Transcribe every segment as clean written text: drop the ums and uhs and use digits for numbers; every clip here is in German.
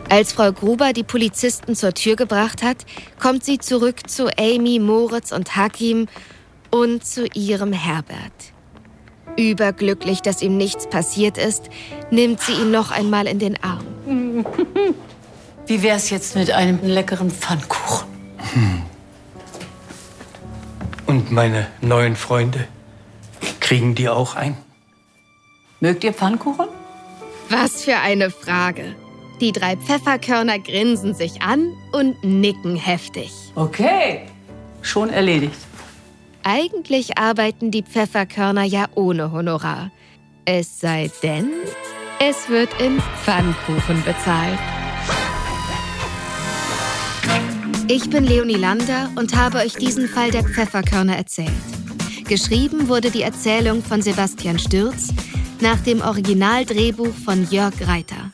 Als Frau Gruber die Polizisten zur Tür gebracht hat, kommt sie zurück zu Amy, Moritz und Hakim und zu ihrem Herbert. Überglücklich, dass ihm nichts passiert ist, nimmt sie ihn noch einmal in den Arm. Wie wär's jetzt mit einem leckeren Pfannkuchen? Und meine neuen Freunde, kriegen die auch ein? Mögt ihr Pfannkuchen? Was für eine Frage. Die 3 Pfefferkörner grinsen sich an und nicken heftig. Okay, schon erledigt. Eigentlich arbeiten die Pfefferkörner ja ohne Honorar. Es sei denn, es wird in Pfannkuchen bezahlt. Ich bin Leonie Lander und habe euch diesen Fall der Pfefferkörner erzählt. Geschrieben wurde die Erzählung von Sebastian Stürz nach dem Originaldrehbuch von Jörg Reiter.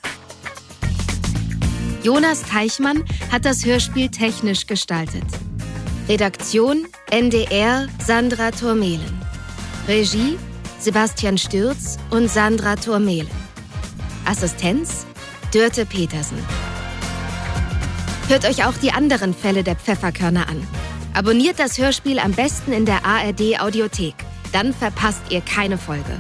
Jonas Teichmann hat das Hörspiel technisch gestaltet. Redaktion NDR Sandra Thurmehlen. Regie Sebastian Stürz und Sandra Thurmehlen. Assistenz Dörte Petersen. Hört euch auch die anderen Fälle der Pfefferkörner an. Abonniert das Hörspiel am besten in der ARD Audiothek. Dann verpasst ihr keine Folge.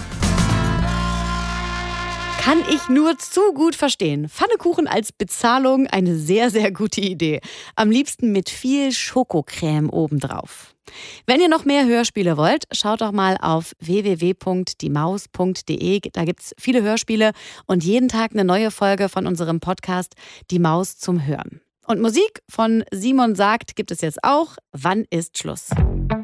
Kann ich nur zu gut verstehen. Pfannekuchen als Bezahlung, eine sehr, sehr gute Idee. Am liebsten mit viel Schokocreme obendrauf. Wenn ihr noch mehr Hörspiele wollt, schaut doch mal auf www.diemaus.de. Da gibt's viele Hörspiele und jeden Tag eine neue Folge von unserem Podcast Die Maus zum Hören. Und Musik von Simon Sagt gibt es jetzt auch. Wann ist Schluss?